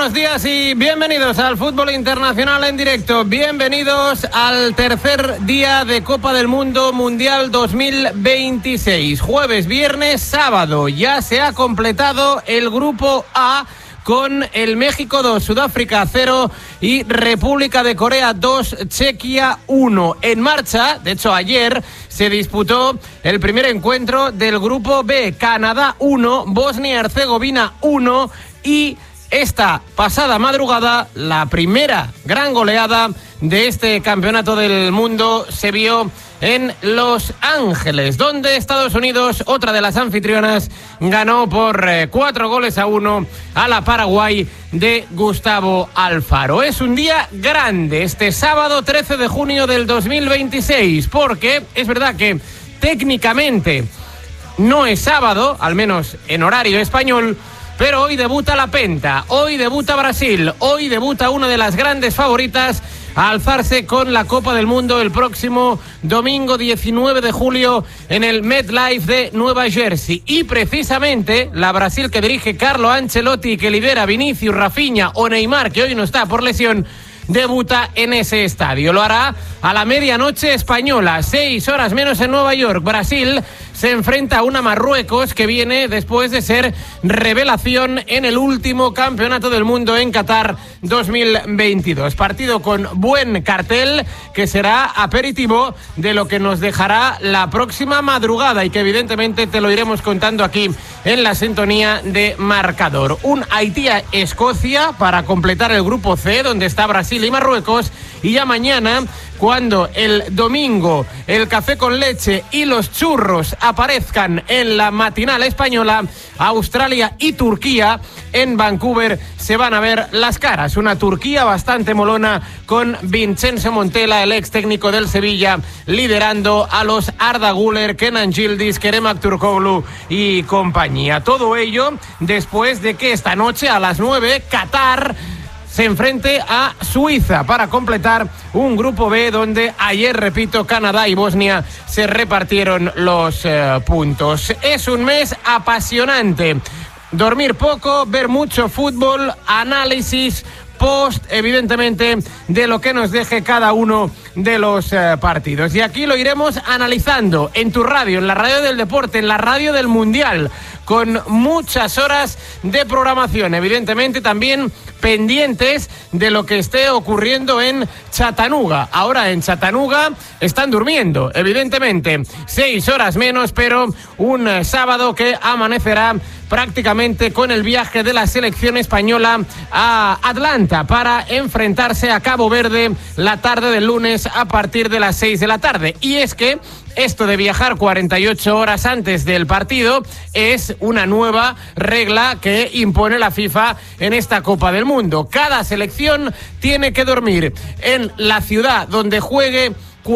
buenos días y bienvenidos al Fútbol Internacional en directo. Bienvenidos al tercer día de Copa del Mundo Mundial 2026. Jueves, viernes, sábado. Ya se ha completado el grupo A con el México 2, Sudáfrica 0 y República de Corea 2, Chequia 1. En marcha, de hecho ayer, se disputó el primer encuentro del grupo B. Canadá 1, Bosnia-Herzegovina 1 y esta pasada madrugada, la primera gran goleada de este campeonato del mundo se vio en Los Ángeles, donde Estados Unidos, otra de las anfitrionas, ganó por 4-1 a la Paraguay de Gustavo Alfaro. Es un día grande este sábado 13 de junio del 2026, porque es verdad que técnicamente no es sábado, al menos en horario español, pero hoy debuta la Penta, hoy debuta Brasil, hoy debuta una de las grandes favoritas a alzarse con la Copa del Mundo el próximo domingo 19 de julio en el MetLife de Nueva Jersey. Y precisamente la Brasil que dirige Carlo Ancelotti y que lidera Vinicius, Rafinha o Neymar, que hoy no está por lesión, debuta en ese estadio. Lo hará a la medianoche española, 6 horas menos en Nueva York. Brasil se enfrenta a una Marruecos que viene después de ser revelación en el último campeonato del mundo en Qatar 2022. Partido con buen cartel que será aperitivo de lo que nos dejará la próxima madrugada y que evidentemente te lo iremos contando aquí en la sintonía de Marcador. Un Haití-Escocia para completar el grupo C, donde está Brasil y Marruecos, y ya mañana, cuando el domingo el café con leche y los churros aparezcan en la matinal española, Australia y Turquía en Vancouver se van a ver las caras. Una Turquía bastante molona con Vincenzo Montella, el ex técnico del Sevilla, liderando a los Arda Güler, Kenan Yildiz, Kerem Aktürkoğlu y compañía. Todo ello después de que esta noche a las 9 Qatar se enfrente a Suiza para completar un grupo B donde ayer, repito, Canadá y Bosnia se repartieron los puntos. Es un mes apasionante. Dormir poco, ver mucho fútbol, análisis post, evidentemente, de lo que nos deje cada uno de los partidos. Y aquí lo iremos analizando en tu radio, en la radio del deporte, en la radio del Mundial, con muchas horas de programación. Evidentemente también pendientes de lo que esté ocurriendo en Chattanooga. Ahora en Chattanooga están durmiendo, evidentemente. 6 horas menos, pero un sábado que amanecerá prácticamente con el viaje de la selección española a Atlanta para enfrentarse a Cabo Verde la tarde del lunes a partir de las 6 de la tarde. Y es que esto de viajar 48 horas antes del partido es una nueva regla que impone la FIFA en esta Copa del Mundo. Cada selección tiene que dormir en la ciudad donde juegue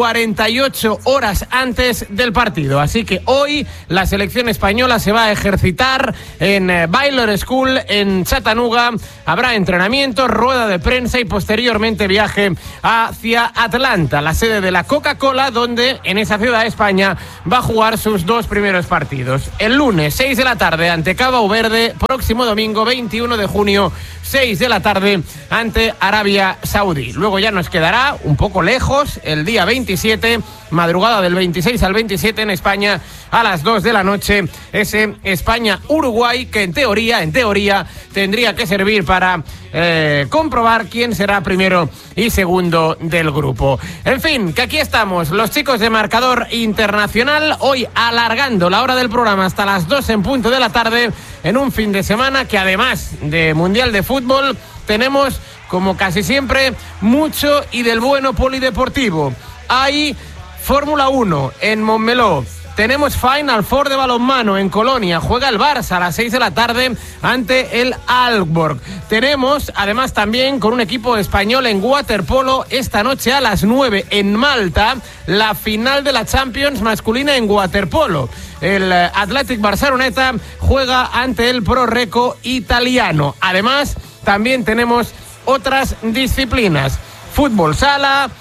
48 horas antes del partido. Así que hoy la selección española se va a ejercitar en Baylor School en Chattanooga. Habrá entrenamiento, rueda de prensa y posteriormente viaje hacia Atlanta, la sede de la Coca-Cola, donde en esa ciudad España va a jugar sus 2 primeros partidos. El lunes 6 de la tarde ante Cabo Verde, próximo domingo 21 de junio 6 de la tarde ante Arabia Saudí. Luego ya nos quedará un poco lejos el día 27, madrugada del 26 al 27 en España a las 2 de la noche, ese España-Uruguay que en teoría tendría que servir para comprobar quién será primero y segundo del grupo. En fin, que aquí estamos, los chicos de Marcador Internacional, hoy alargando la hora del programa hasta las 2 en punto de la tarde, en un fin de semana que además de Mundial de Fútbol, tenemos, como casi siempre, mucho y del bueno polideportivo. Hay Fórmula 1 en Montmeló. Tenemos Final Four de balonmano en Colonia. Juega el Barça a las 6 de la tarde ante el Aalborg. Tenemos, además, también con un equipo español en waterpolo, esta noche a las 9 en Malta, la final de la Champions masculina en waterpolo. El Athletic Barceloneta juega ante el Pro Recco italiano. Además, también tenemos otras disciplinas. Fútbol sala,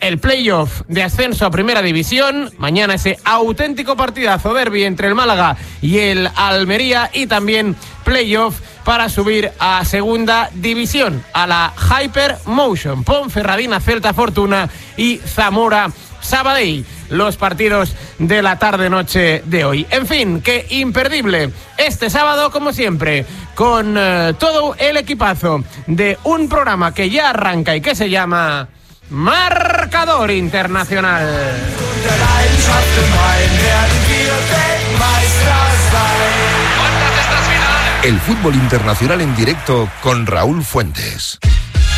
el playoff de ascenso a Primera División. Mañana ese auténtico partidazo derbi entre el Málaga y el Almería, y también playoff para subir a Segunda División, a la Hypermotion. Ponferradina, Celta Fortuna y Zamora Sabadell, los partidos de la tarde-noche de hoy. En fin, que imperdible este sábado, como siempre, con todo el equipazo de un programa que ya arranca y que se llama Marcador Internacional. El fútbol internacional en directo con Raúl Fuentes.